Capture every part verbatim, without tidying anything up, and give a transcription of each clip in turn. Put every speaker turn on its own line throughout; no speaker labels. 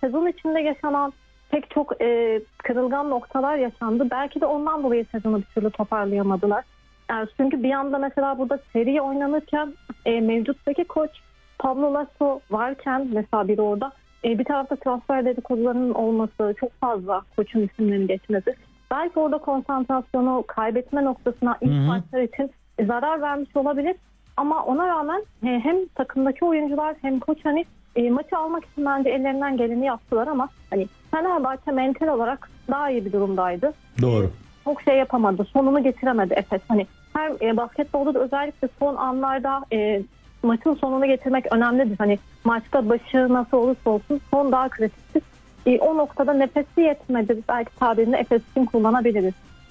sezon içinde yaşanan pek çok e, kırılgan noktalar yaşandı. Belki de ondan dolayı sezonu bir türlü toparlayamadılar. Yani çünkü bir anda mesela burada seri oynanırken e, mevcuttaki koç Pablo Lasso varken mesela bir orada e, bir tarafta transfer dedikodularının olması, çok fazla koçun isimlerinin geçmesi. Belki orada konsantrasyonu kaybetme noktasına ilk maçlar için zarar vermiş olabilir. Ama ona rağmen e, hem takımdaki oyuncular hem koç hani e, maçı almak için bence ellerinden geleni yaptılar ama hani Fenerbahçe mental olarak daha iyi bir durumdaydı.
Doğru.
E, çok şey yapamadı. Sonunu getiremedi Efes. Hani her e, basketbolda da özellikle son anlarda e, maçın sonunu getirmek önemlidir. Hani maçta başı nasıl olursa olsun son daha kritiktir. E, o noktada nefesi yetmedi. Belki tabirini Efes için kullanabiliriz.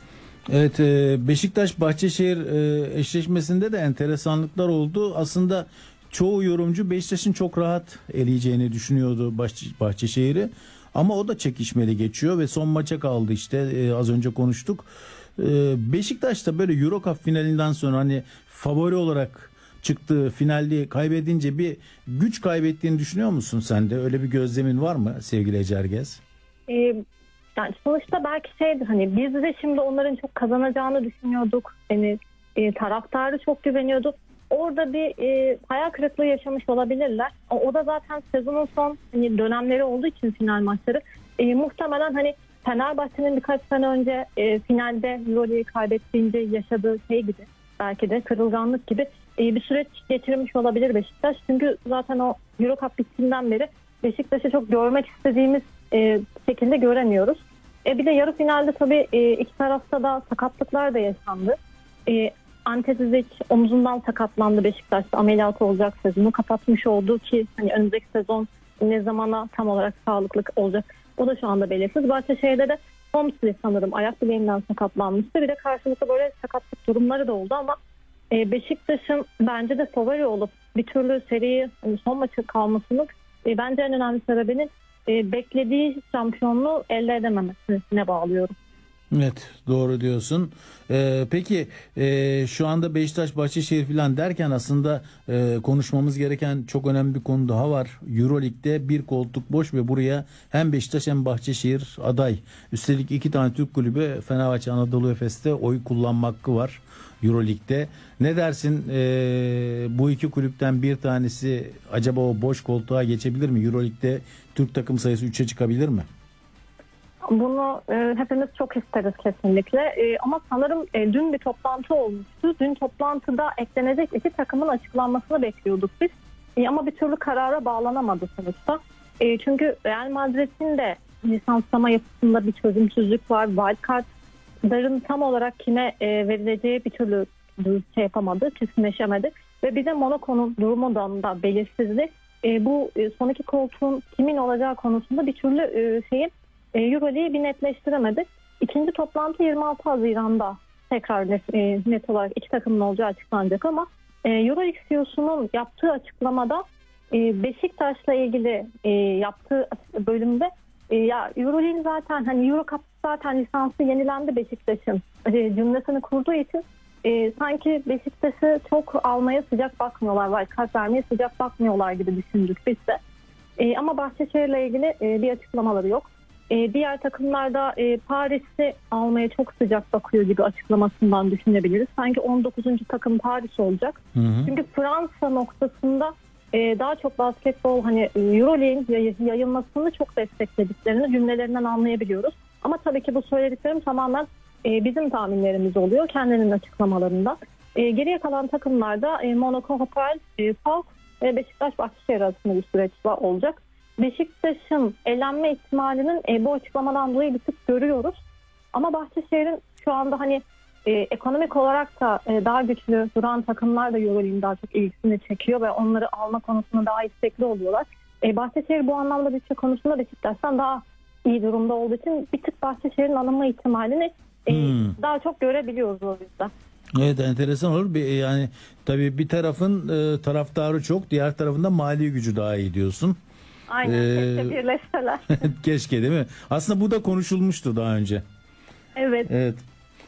Evet, Beşiktaş Bahçeşehir eşleşmesinde de enteresanlıklar oldu. Aslında çoğu yorumcu Beşiktaş'ın çok rahat eleyeceğini düşünüyordu Bahçeşehir'i. Ama o da çekişmeli geçiyor ve son maça kaldı işte, az önce konuştuk. Beşiktaş da böyle Euro Cup finalinden sonra hani favori olarak çıktığı finalde kaybedince bir güç kaybettiğini düşünüyor musun sen de? Öyle bir gözlemin var mı sevgili Ece Ergez?
Ee, yani sonuçta belki şeydi, hani biz de şimdi onların çok kazanacağını düşünüyorduk. Yani e, taraftarı çok güveniyordu. Orada bir e, hayal kırıklığı yaşamış olabilirler. O, o da zaten sezonun son hani dönemleri olduğu için final maçları. E, muhtemelen hani Fenerbahçe'nin birkaç sene önce e, finalde Euroleague'i kaybettiğince yaşadığı şey gibi, belki de kırılganlık gibi e, bir süreç geçirmiş olabilir Beşiktaş. Çünkü zaten o Euro Cup bittiğinden beri Beşiktaş'ı çok görmek istediğimiz e, şekilde göremiyoruz. E, bir de yarı finalde tabii e, iki tarafta da sakatlıklar da yaşandı. E, Ante Zizic omzundan sakatlandı Beşiktaş'ta, ameliyat olacak, sezonu kapatmış oldu ki hani önümüzdeki sezon ne zamana tam olarak sağlıklı olacak o da şu anda belirsiz. Bahçeşehir'de de Homsley sanırım ayak bileğinden sakatlanmıştı. Bir de karşılıklı böyle sakatlık durumları da oldu ama e, Beşiktaş'ın bence de favori olup bir türlü seriyi hani son maçı kalmasının e, bence en önemli sebebinin e, beklediği şampiyonluğu elde edememesine bağlıyorum.
Evet, doğru diyorsun. Ee, peki e, şu anda Beşiktaş Bahçeşehir falan derken aslında e, konuşmamız gereken çok önemli bir konu daha var. Euroleague'de bir koltuk boş ve buraya hem Beşiktaş hem Bahçeşehir aday. Üstelik iki tane Türk kulübü Fenerbahçe, Anadolu Efes'te oy kullanma hakkı var Euroleague'de. Ne dersin, e, bu iki kulüpten bir tanesi acaba o boş koltuğa geçebilir mi? Euroleague'de Türk takım sayısı üçe çıkabilir mi?
Bunu e, hepimiz çok isteriz kesinlikle. E, ama sanırım e, dün bir toplantı olmuştu. Dün toplantıda eklenecek iki takımın açıklanmasını bekliyorduk biz. E, ama bir türlü karara bağlanamadı sonuçta. E, çünkü Real Madrid'in de lisanslama yapısında bir çözümsüzlük var. Wildcard'ların tam olarak kime e, verileceği bir türlü şey yapamadı, kesinleşemedi. Ve bir de Monaco'nun durumu da, da belirsizdi. E, bu e, son iki koltuğun kimin olacağı konusunda bir türlü e, şeyin Euroleague'i bir netleştiremedi. İkinci toplantı yirmi altı Haziran'da tekrar net, e, net olarak iki takımın olacağı açıklanacak ama e, Euroleague C E O'sunun yaptığı açıklamada e, Beşiktaş'la ilgili e, yaptığı bölümde e, ya Euroleague zaten hani Euro Cup zaten lisansı yenilendi Beşiktaş'ın e, cümlesini kurduğu için e, sanki Beşiktaş'ı çok almaya sıcak bakmıyorlar, var kart vermeye sıcak bakmıyorlar gibi düşündük biz de. E, ama Bahçeşehir'le ilgili e, bir açıklamaları yok. E, diğer takımlarda e, Paris'i almaya çok sıcak bakıyor gibi açıklamasından düşünebiliriz. Sanki on dokuzuncu takım Paris olacak. Hı hı. Çünkü Fransa noktasında e, daha çok basketbol hani Euroleague'in yayılmasını çok desteklediklerini cümlelerinden anlayabiliyoruz. Ama tabii ki bu söylediklerim tamamen e, bizim tahminlerimiz oluyor kendilerinin açıklamalarında. E, geriye kalan takımlarda e, Monaco, Hapoel, e, Falk ve Beşiktaş Bahçeşehir arasında bir süreç olacak. Beşiktaş'ın elenme ihtimalinin e, bu açıklamadan dolayı bir tık görüyoruz. Ama Bahçeşehir'in şu anda hani e, ekonomik olarak da e, daha güçlü duran takımlar da Euroleague'in daha çok ilgisini çekiyor ve onları alma konusunda daha istekli oluyorlar. E, Bahçeşehir bu anlamda bütçe konusunda Beşiktaş'tan daha iyi durumda olduğu için bir tık Bahçeşehir'in alınma ihtimalini e, hmm. daha çok görebiliyoruz o yüzden.
Evet, enteresan olur. Yani tabii bir tarafın e, taraftarı çok, diğer tarafında mali gücü daha iyi diyorsun.
Aynen, ee, keşke birleşseler.
Keşke, değil mi? Aslında bu da konuşulmuştu daha önce.
Evet.
Evet.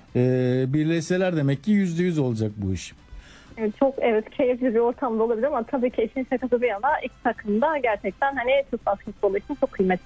Ee, birleşseler demek ki yüzde yüz olacak bu iş.
Evet, çok evet keyifli bir ortamda olabilir ama tabii ki işin şakası bir yana iki takım da gerçekten hani Türk basketbolu için çok kıymetli.